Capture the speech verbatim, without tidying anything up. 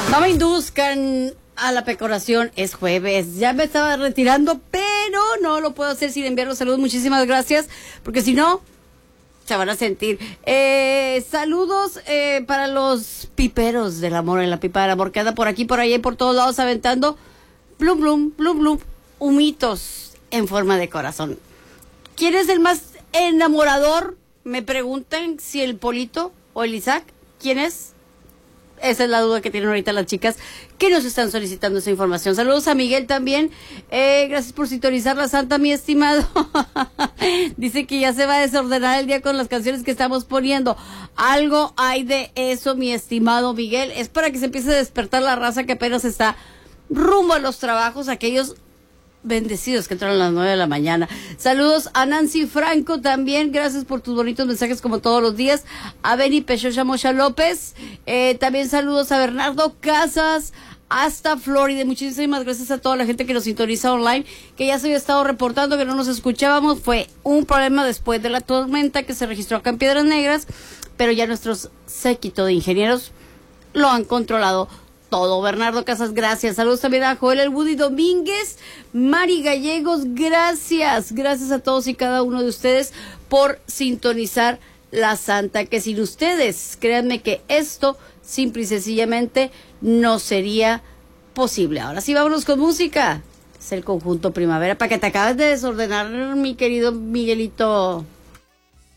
No me induzcan a la pecoración, es jueves. Ya me estaba retirando, pero no lo puedo hacer sin enviar los saludos. Muchísimas gracias, porque si no, se van a sentir. Eh, saludos eh, para los piperos del amor, en la pipa del amor, que anda por aquí, por allá y por todos lados aventando blum, blum, blum, blum, humitos en forma de corazón. ¿Quién es el más enamorador? Me preguntan si el Polito o el Isaac. ¿Quién es? Esa es la duda que tienen ahorita las chicas que nos están solicitando esa información. Saludos a Miguel también. Eh, gracias por sintonizar la Santa, mi estimado. Dice que ya se va a desordenar el día con las canciones que estamos poniendo. Algo hay de eso, mi estimado Miguel. Es para que se empiece a despertar la raza que apenas está rumbo a los trabajos, aquellos bendecidos que entran a las nueve de la mañana. Saludos a Nancy Franco también, gracias por tus bonitos mensajes como todos los días. A Beni Pechocha Mocha López, eh, también saludos a Bernardo Casas hasta Florida. Muchísimas gracias a toda la gente que nos sintoniza online, que ya se había estado reportando que no nos escuchábamos. Fue un problema después de la tormenta que se registró acá en Piedras Negras, pero ya nuestros séquito de ingenieros lo han controlado todo. Bernardo Casas, gracias. Saludos también a Joel El Woody Domínguez, Mari Gallegos, gracias. Gracias a todos y cada uno de ustedes por sintonizar la Santa, que sin ustedes, créanme que esto simple y sencillamente no sería posible. Ahora sí, vámonos con música. Es el conjunto Primavera, para que te acabes de desordenar, mi querido Miguelito.